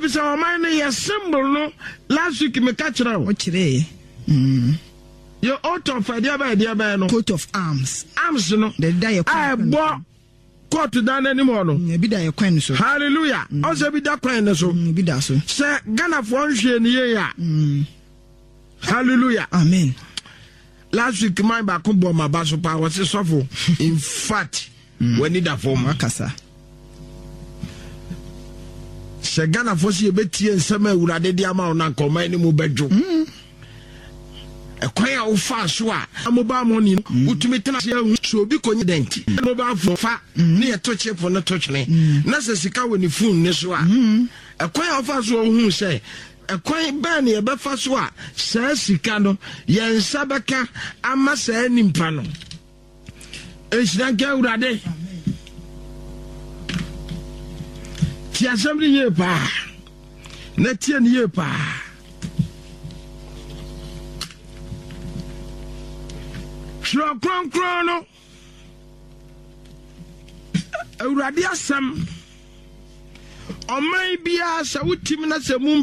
Ebisa oman ne symbol no last week me catch now. O chire. Your out of idea by no. Coat of arms. Arms no. The die I bought coat down anymore no. Bi da ye kwan so. Hallelujah. Also bi da kwan so. Bi da so. Say Ghana for nhwe ne ye ya. Hallelujah. Amen. Last week my back on my basso power was suffer. In fact, we need a form. Makasa. Say Ghana for see beti and some urade di ama na koma ni mu bedro. E kwan a wo fa so a mobile money utumi tena so obi konye denti. Mobile phone fa na ye touch for na touch ne. Na se sika woni phone ne so a. E kwan a wo fa so hu say e kwan ba na ye be fa so a sa sika no ye nsa beka ama sa nimpa no. E shira ga urade. Ti assembly ye pa. Na tie ne ye pa. Shro kron no. Urade asam. O man bia sa wutim na se